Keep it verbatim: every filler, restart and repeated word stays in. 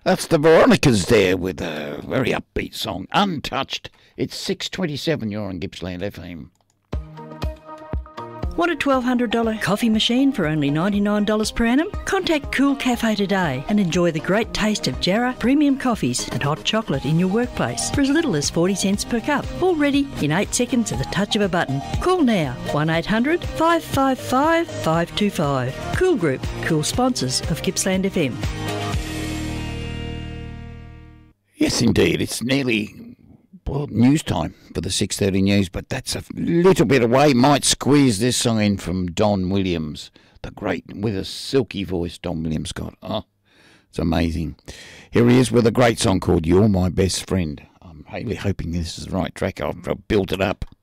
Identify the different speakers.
Speaker 1: That's the Veronicas there with a very upbeat song, Untouched. It's six twenty-seven, you're on Gippsland F M.
Speaker 2: Want a twelve hundred dollars coffee machine for only ninety-nine dollars per annum? Contact Cool Cafe today and enjoy the great taste of Jarrah premium coffees and hot chocolate in your workplace for as little as forty cents per cup. All ready in eight seconds at the touch of a button. Call now, one eight hundred five five five five two five. Cool Group, cool sponsors of Gippsland F M.
Speaker 1: Yes, indeed. It's nearly, well, news time for the six thirty news, but that's a little bit away. Might squeeze this song in from Don Williams, the great, with a silky voice Don Williams got. Oh, it's amazing. Here he is with a great song called You're My Best Friend. I'm really hoping this is the right track. I've, I've built it up.